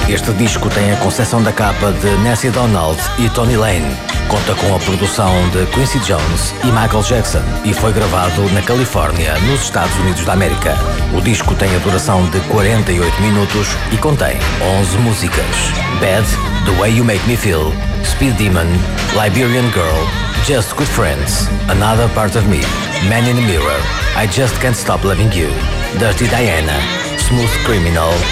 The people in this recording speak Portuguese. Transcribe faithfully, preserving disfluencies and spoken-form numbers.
Este disco tem a conceção da capa de Nancy Donald e Tony Lane. Conta com a produção de Quincy Jones e Michael Jackson e foi gravado na Califórnia, nos Estados Unidos da América. O disco tem a duração de quarenta e oito minutos e contém onze músicas: Bad, The Way You Make Me Feel, Speed Demon, Liberian Girl, Just Good Friends, Another Part of Me, Man in the Mirror, I Just Can't Stop Loving You, Dirty Diana, Smooth Criminal